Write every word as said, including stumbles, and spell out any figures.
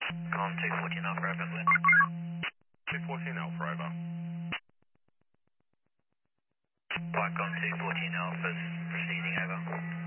Con two fourteen Alpha over. two fourteen Alpha over. Pike on two fourteen Alpha's proceeding over.